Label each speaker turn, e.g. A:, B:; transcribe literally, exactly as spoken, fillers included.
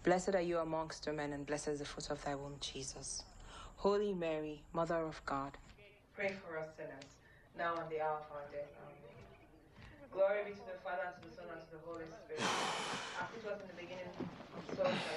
A: Blessed are you amongst women, and blessed is the fruit of thy womb, Jesus. Holy Mary, Mother of God, pray for us sinners, now and the hour of our death. Amen. Glory be to the Father, and to the Son, and to the Holy Spirit, as it was in the beginning, so shall